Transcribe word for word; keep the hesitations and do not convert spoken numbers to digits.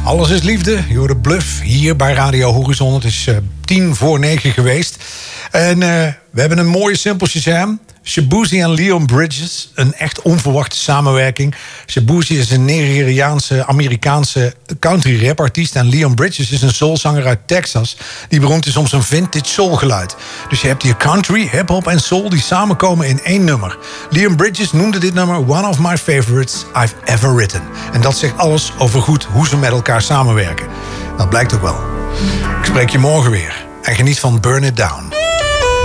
Alles is liefde, je hoort de Bluff hier bij Radio Horizon. Het is uh, tien voor negen geweest. En uh, we hebben een mooie Simple Shazam. Shaboozey en Leon Bridges, een echt onverwachte samenwerking. Shaboozey is een Nigeriaanse, Amerikaanse country rap artiest. En Leon Bridges is een soulzanger uit Texas, die beroemd is om zijn vintage soulgeluid. Dus je hebt hier country, hip-hop en soul die samenkomen in één nummer. Leon Bridges noemde dit nummer one of my favorites I've ever written. En dat zegt alles over goed hoe ze met elkaar samenwerken. Dat blijkt ook wel. Ik spreek je morgen weer. En geniet van Burn It Down.